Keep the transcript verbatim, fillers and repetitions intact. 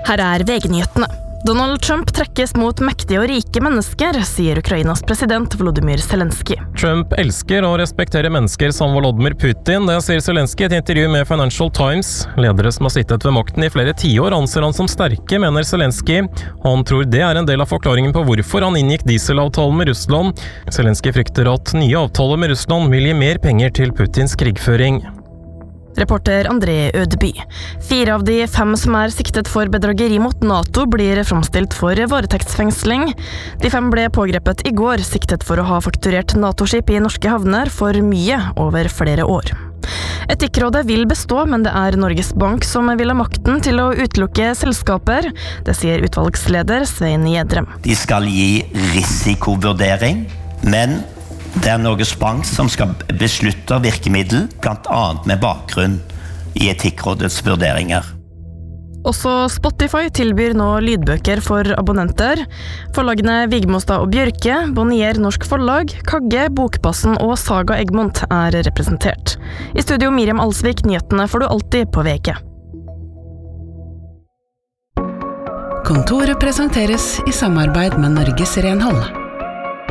Her er V G-nyhetene. Donald Trump trekkes mot mektige og rike mennesker, sier Ukrainas president Volodymyr Zelensky. Trump elsker og respekterer mennesker som Volodymyr Putin, det sier Zelensky i et intervju med Financial Times. Ledere som har sittet ved makten i flere tiår anser han som sterke, mener Zelensky. Han tror det er en del av forklaringen på hvorfor han inngikk dieselavtalen med Russland. Zelensky frykter at nye avtaler med Russland vil gi mer penger til Putins krigføring. Reporter André Ødeby. Fire av de fem som er siktet for bedrageri mot NATO blir framstilt for varetektsfengsling. De fem ble pågrepet i går, siktet for å ha fakturert NATO-skip i norske havner for mye over flere år. Etikkrådet vil bestå, men det er Norges Bank som vil ha makten til å utelukke selskaper. Det sier utvalgsleder Svein Gjedrem. De skal gi risikovurdering, men det er Norges Bank som skal beslutte virkemiddel, blant annet med bakgrunn i Etikkrådets vurderinger. Også Spotify tilbyr nå lydbøker for abonnenter. Forlagene Vigmostad og Bjørke, Bonnier Norsk Forlag, Kagge, Bokbassen og Saga Egmont er representert. I studio Miriam Alsvik, nyhetene får du alltid på V G. Kontoret presenteres i samarbeid med Norges Renhold.